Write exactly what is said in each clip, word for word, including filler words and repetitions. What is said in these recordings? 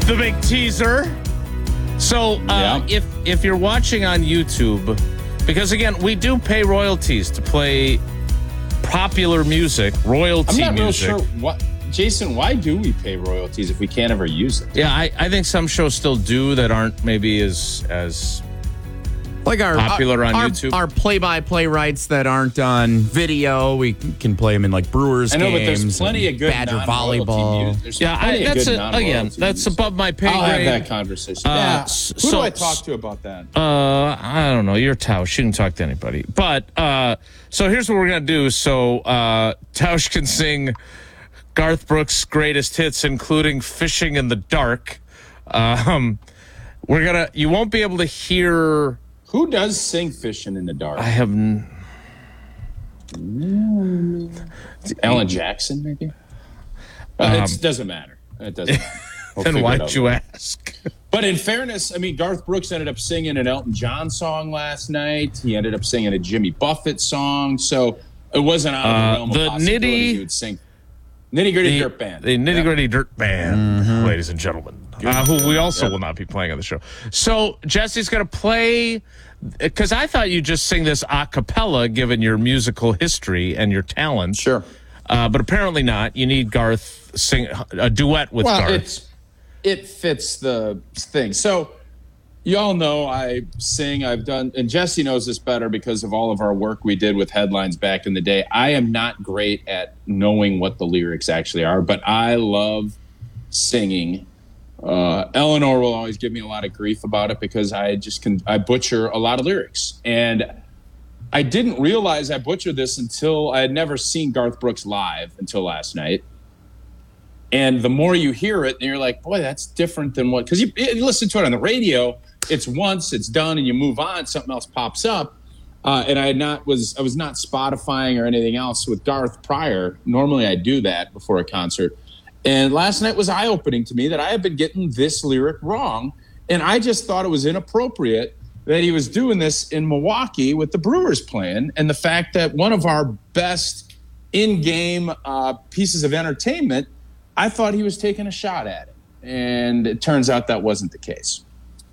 the big teaser. So uh, Yeah. if if you're watching on YouTube, because again, we do pay royalties to play popular music, royalty I'm not music. real sure what, Jason. Why do we pay royalties if we can't ever use it? Yeah, I, I think some shows still do that aren't maybe as as Like our popular on our, YouTube. Our play-by-play rights that aren't on video, we can play them in like Brewers I know, games. but there's plenty of good Badger non-royalty volleyball. music. There's yeah. I, plenty of that's good a, again, non-royalty that's music. above my pay I'll have grade. that conversation. Uh, yeah. s- Who so- do I talk to about that? Uh, I don't know. You're Tausch. You can talk to anybody. But uh, so here's what we're gonna do. So uh, Tausch can sing Garth Brooks' greatest hits, including "Fishing in the Dark." Um, we're gonna. You won't be able to hear. Who does sing "Fishing in the Dark"? I have. N- Alan Jackson, maybe. Uh, Um, it doesn't matter. It doesn't matter. We'll then figure it why'd out you later. ask? But in fairness, I mean, Garth Brooks ended up singing an Elton John song last night. He ended up singing a Jimmy Buffett song. So it wasn't out of the Uh, realm the of possibility nitty- he would sing Nitty Gritty The, Dirt Band. the Nitty Gritty Dirt Band, ladies and gentlemen, uh, who we also will not be playing on the show. So Jesse's going to play, because I thought you'd just sing this a cappella, given your musical history and your talent. Sure. Uh, but apparently not. You need Garth sing a duet with Well, Garth. it's, it fits the thing. So you all know I sing. I've done, and Jesse knows this better because of all of our work we did with headlines back in the day. I am not great at knowing what the lyrics actually are, but I love singing. Uh, Eleanor will always give me a lot of grief about it because I just can, I butcher a lot of lyrics. And I didn't realize I butchered this until I had never seen Garth Brooks live until last night. And the more you hear it, and you're like, boy, that's different than what, because you, you listen to it on the radio, it's once, it's done, and you move on, something else pops up. Uh, and I had not was I was not Spotifying or anything else with Garth prior. Normally I do that before a concert. And last night was eye-opening to me that I had been getting this lyric wrong. And I just thought it was inappropriate that he was doing this in Milwaukee with the Brewers playing. And the fact that one of our best in-game uh, pieces of entertainment, I thought he was taking a shot at it. And it turns out that wasn't the case.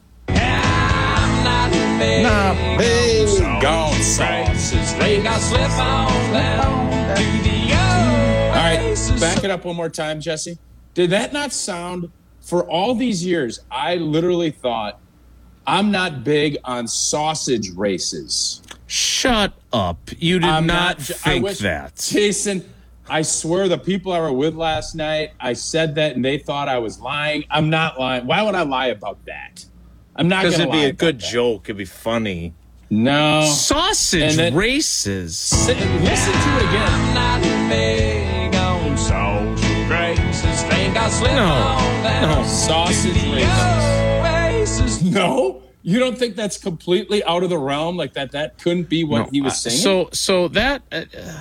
I'm not big, Not big on sauces. They got slip on down to the All right, oasis. back it up one more time, Jesse. Did that not sound, for all these years, I literally thought, I'm not big on sausage races. Shut up. You did I'm not, not- I think wish- that. Jason, I swear the people I were with last night, I said that and they thought I was lying. I'm not lying. Why would I lie about that? I'm not going Because to it'd lie be a about good that. joke. It'd be funny. No. Sausage And then- races. Sit- listen to it again. I'm not big on social graces. They got slip No, on down no. Sausage to the races. oasis. No? You don't think that's completely out of the realm? Like that that couldn't be what No, he was uh, saying? So, so that. Uh,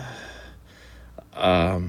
um.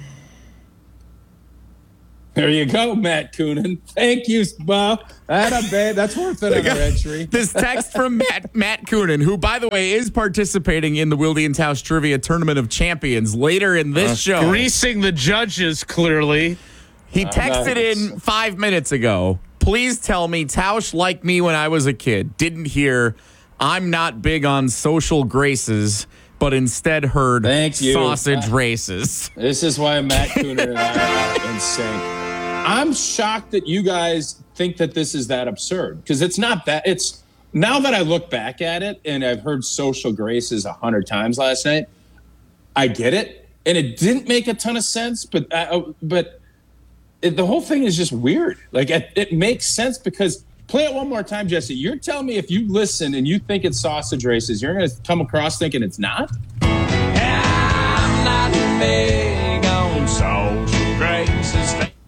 There you go, Matt Coonan. Thank you, Bob. That babe. That's worth another entry. This text from Matt Matt Coonan, who, by the way, is participating in the Wildy and Tausch Trivia Tournament of Champions later in this show. Greasing the judges, clearly. He texted in five minutes ago. Please tell me Tausch, like me when I was a kid, didn't hear I'm not big on social graces, but instead heard Thank you. sausage Uh, races. This is why Matt Coonan and I are in sync. I'm shocked that you guys think that this is that absurd because it's not that. It's now that I look back at it and I've heard social graces a hundred times last night, I get it, and it didn't make a ton of sense. But uh, but it, the whole thing is just weird. Like it, it makes sense because play it one more time, Jesse. You're telling me if you listen and you think it's sausage races, you're going to come across thinking it's not. I'm not big on social graces. They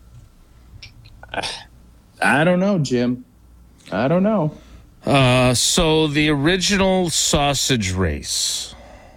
I don't know, Jim. I don't know. Uh, so the original sausage race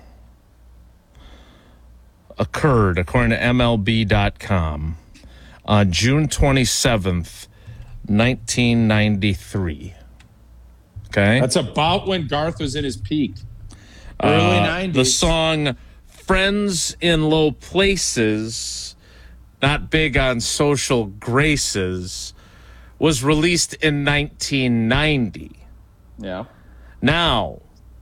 occurred, according to M L B dot com, on June twenty-seventh, nineteen ninety-three. Okay? That's about when Garth was in his peak. Early Uh, nineties. The song Friends in Low Places, not big on social graces, was released in nineteen ninety. Yeah. Now,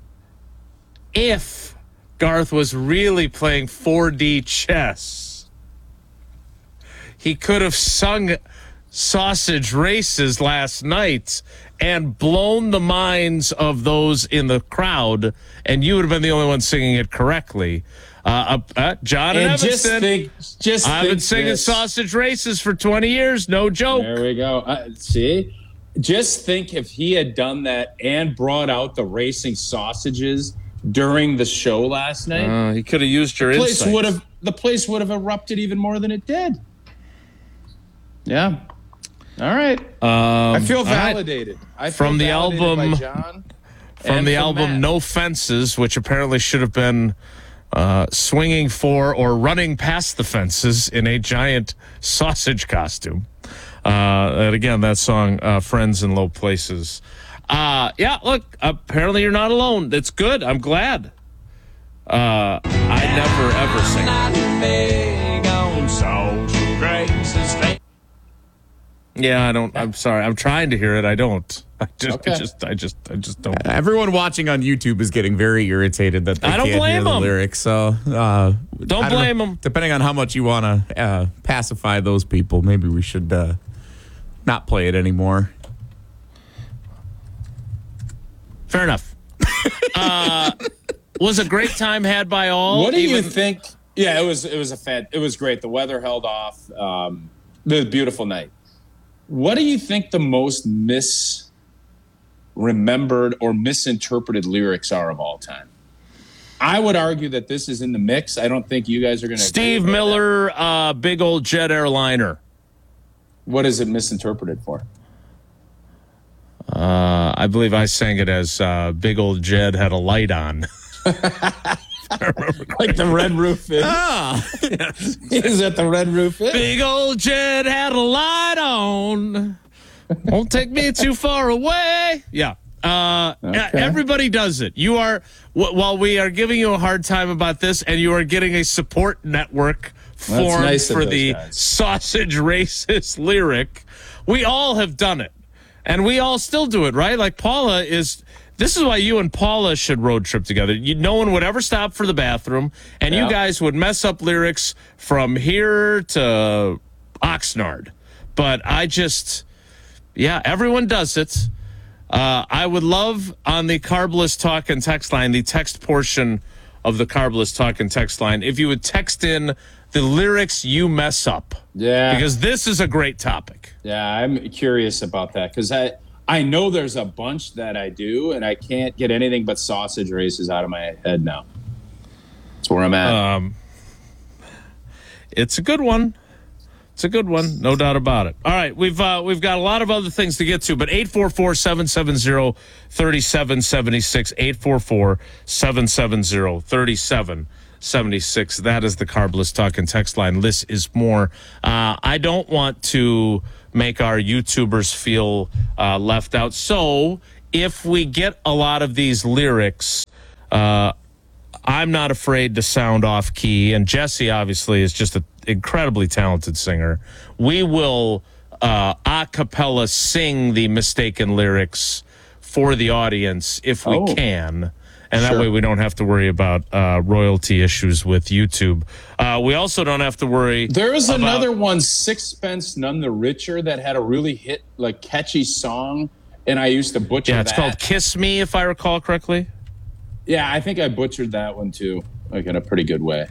if Garth was really playing four D chess, he could have sung Sausage Races last night and blown the minds of those in the crowd, and you would have been the only one singing it correctly. Uh, uh, uh, John and, And just Evanston, think, just I've think been singing this. Sausage Races for twenty years, no joke. There we go. Uh, see, just think if he had done that and brought out the racing sausages during the show last night, Uh, he could have used your the place insights. would have the place would have erupted even more than it did. Yeah. All right. Um, I feel all right. validated. I feel From the validated album- by John From and the from album Matt. No Fences, which apparently should have been uh, swinging for or running past the fences in a giant sausage costume. Uh, and again, that song, uh, Friends in Low Places. Uh, yeah, look, apparently you're not alone. It's good. I'm glad. Uh, I never, ever sing. Not big on social graces. Stay Yeah, I don't. I'm sorry. I'm trying to hear it. I don't. I just, Okay. I just, I just, I just don't. Everyone watching on YouTube is getting very irritated that they I don't can't blame hear the them. lyrics. So uh, Don't I blame know. them. Depending on how much you want to uh, pacify those people, maybe we should uh, not play it anymore. Fair enough. uh, was a great time had by all. What do you even- think? Yeah, it was it was a fan. It was great. The weather held off. Um, the beautiful night. What do you think the most misremembered or misinterpreted lyrics are of all time? I would argue that this is in the mix. I don't think you guys are going to. Steve Miller, uh, big old jet airliner. What is it misinterpreted for? Uh, I believe I sang it as uh, big old Jed had a light on. Like the Red Roof Inn. Ah, Is that the Red Roof Inn? big old Jed had a light on. Won't take me too far away. Yeah. Uh, Okay. Everybody does it. You are, wh- while we are giving you a hard time about this, and you are getting a support network formed nice of for those the guys. sausage racist lyric, we all have done it. And we all still do it, right? Like Paula is, this is why you and Paula should road trip together. You, no one would ever stop for the bathroom, and Yeah. you guys would mess up lyrics from here to Oxnard. But I just, yeah, everyone does it. Uh, I would love on the Carbless Talk and text line, the text portion of the Carbless Talk and text line, if you would text in the lyrics you mess up. Yeah. Because this is a great topic. Yeah, I'm curious about that because I I know there's a bunch that I do, and I can't get anything but sausage races out of my head now. That's where I'm at. Um, it's a good one. It's a good one, no doubt about it. All right, we've uh, we've got a lot of other things to get to, but eight four four, seven seven zero, three seven seven six, eight four four, seven seven zero, three seven seven six. That is the Carbless Talk and text line. This is more. Uh, I don't want to make our YouTubers feel uh, left out. So if we get a lot of these lyrics, uh, I'm not afraid to sound off key, and Jesse obviously is just an incredibly talented singer. We will uh, a cappella sing the mistaken lyrics for the audience if we Oh. can, and that Sure. way we don't have to worry about uh, royalty issues with YouTube. Uh, we also don't have to worry. There was about- another one, Sixpence None the Richer, that had a really hit, like catchy song, and I used to butcher Yeah, it's that. called "Kiss Me," if I recall correctly. Yeah, I think I butchered that one too, like in a pretty good way.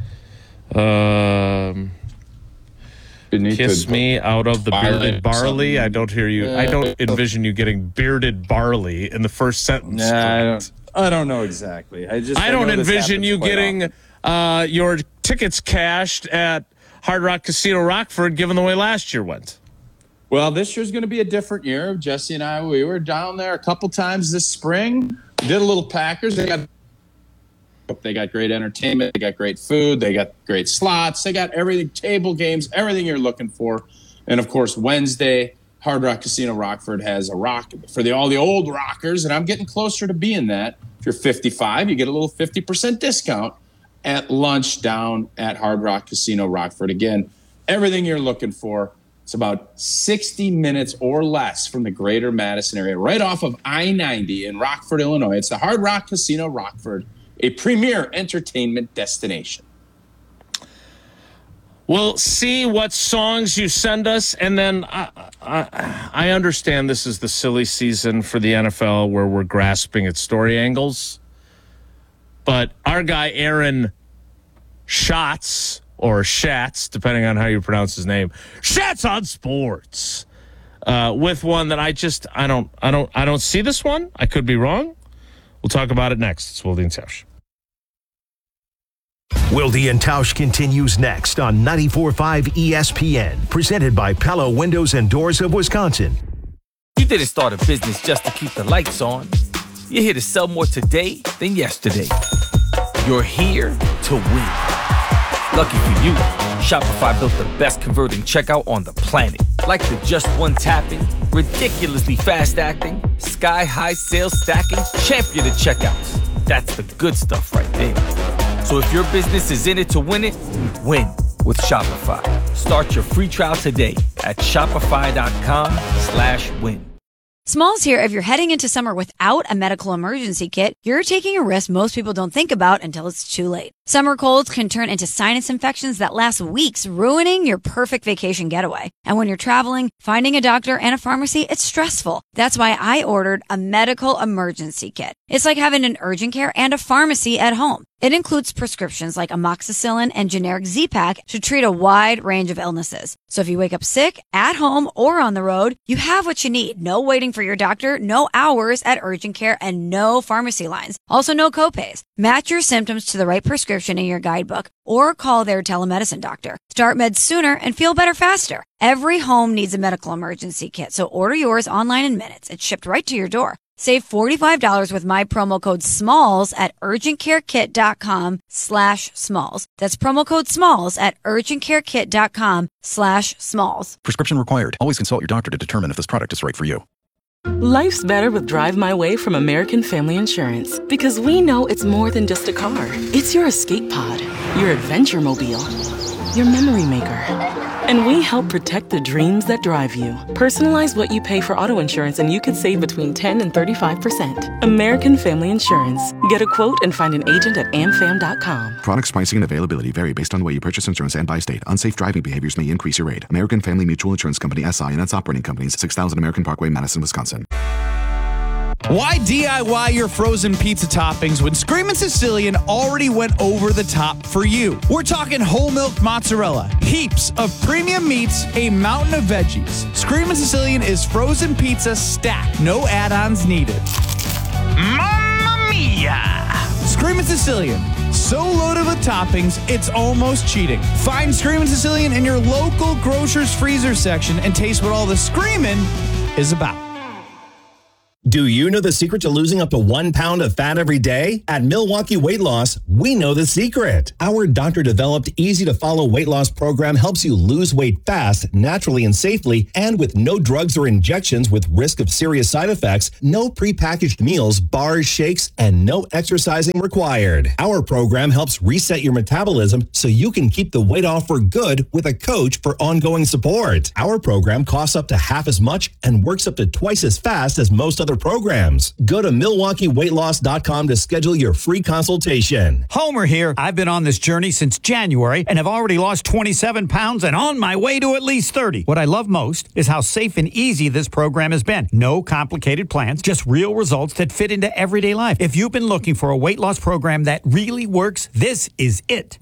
Um, Didn't Kiss me out of the Barley bearded or barley. something. I don't hear you. I don't envision you getting bearded barley in the first sentence. Nah, I don't. I don't know exactly. I just. I don't know this envision happens you quite getting often. uh, your tickets cashed at Hard Rock Casino Rockford, given the way last year went. Well, this year's going to be a different year. Jesse and I, we were down there a couple times this spring. Did a little Packers. They got they got great entertainment. They got great food. They got great slots. They got everything, table games, everything you're looking for. And of course, Wednesday, Hard Rock Casino Rockford has a rock for the all the old rockers, and I'm getting closer to being that. If you're fifty-five, you get a little fifty percent discount at lunch down at Hard Rock Casino Rockford. Again, everything you're looking for. It's about sixty minutes or less from the greater Madison area, right off of I ninety in Rockford, Illinois. It's the Hard Rock Casino Rockford, a premier entertainment destination. We'll see what songs you send us, and then I, I, I understand this is the silly season for the N F L where we're grasping at story angles, but our guy Aaron Schatz, or Schatz, depending on how you pronounce his name, Schatz on Sports, uh, with one that I just I don't I don't I don't see this one. I could be wrong. We'll talk about it next. It's Wilde and Tausch. Wilde and Tausch continues next on ninety-four point five E S P N, presented by Pella Windows and Doors of Wisconsin. You didn't start a business just to keep the lights on. You're here to sell more today than yesterday. You're here to win. Lucky for you, Shopify built the best converting checkout on the planet. Like the just one tapping, ridiculously fast acting, sky-high sales stacking, champion of checkouts. That's the good stuff right there. So if your business is in it to win it, win with Shopify. Start your free trial today at shopify.com slash win. Smalls here. If you're heading into summer without a medical emergency kit, you're taking a risk most people don't think about until it's too late. Summer colds can turn into sinus infections that last weeks, ruining your perfect vacation getaway. And when you're traveling, finding a doctor and a pharmacy, it's stressful. That's why I ordered a medical emergency kit. It's like having an urgent care and a pharmacy at home. It includes prescriptions like amoxicillin and generic Z-Pak to treat a wide range of illnesses. So if you wake up sick, at home, or on the road, you have what you need. No waiting for your doctor, no hours at urgent care, and no pharmacy lines. Also, no copays. Match your symptoms to the right prescription in your guidebook or call their telemedicine doctor. Start meds sooner and feel better faster. Every home needs a medical emergency kit, so order yours online in minutes. It's shipped right to your door. Save forty-five dollars with my promo code SMALLS at urgentcarekit.com slash SMALLS. That's promo code SMALLS at urgentcarekit.com slash SMALLS. Prescription required. Always consult your doctor to determine if this product is right for you. Life's better with Drive My Way from American Family Insurance, because we know it's more than just a car. It's your escape pod, your adventure mobile, your memory maker. And we help protect the dreams that drive you. Personalize what you pay for auto insurance and you could save between ten and thirty-five percent. American Family Insurance. Get a quote and find an agent at am fam dot com. Products, pricing, and availability vary based on the way you purchase insurance and by state. Unsafe driving behaviors may increase your rate. American Family Mutual Insurance Company, S I and its operating companies, six thousand American Parkway, Madison, Wisconsin. Why D I Y your frozen pizza toppings when Screamin' Sicilian already went over the top for you? We're talking whole milk mozzarella, heaps of premium meats, a mountain of veggies. Screamin' Sicilian is frozen pizza stacked, no add-ons needed. Mamma mia! Screamin' Sicilian, so loaded with toppings, it's almost cheating. Find Screamin' Sicilian in your local grocer's freezer section and taste what all the screamin' is about. Do you know the secret to losing up to one pound of fat every day? At Milwaukee Weight Loss, we know the secret. Our doctor-developed, easy-to-follow weight loss program helps you lose weight fast, naturally and safely, and with no drugs or injections with risk of serious side effects, no prepackaged meals, bars, shakes, and no exercising required. Our program helps reset your metabolism so you can keep the weight off for good with a coach for ongoing support. Our program costs up to half as much and works up to twice as fast as most other programs. Go to milwaukee weight loss dot com to schedule your free consultation. Homer here. I've been on this journey since January and have already lost twenty-seven pounds and on my way to at least thirty. What I love most is how safe and easy this program has been. No complicated plans, just real results that fit into everyday life. If you've been looking for a weight loss program that really works, this is it.